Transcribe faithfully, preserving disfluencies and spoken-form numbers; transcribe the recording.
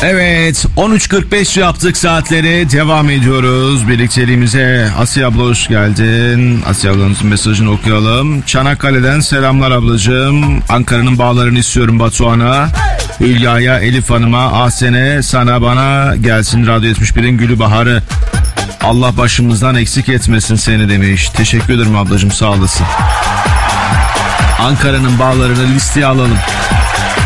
Evet, on üç kırk beş yaptık saatleri, devam ediyoruz birlikteliğimize. Asiye abla hoş geldin. Asiye ablamızın mesajını okuyalım. Çanakkale'den selamlar ablacığım. Ankara'nın bağlarını istiyorum Batuhan'a, Hülya'ya, Elif Hanım'a, Ahsen'e, sana bana gelsin Radyo yetmiş birin gülü baharı. Allah başımızdan eksik etmesin seni demiş. Teşekkür ederim ablacığım, sağ olasın. Ankara'nın bağlarını listeye alalım.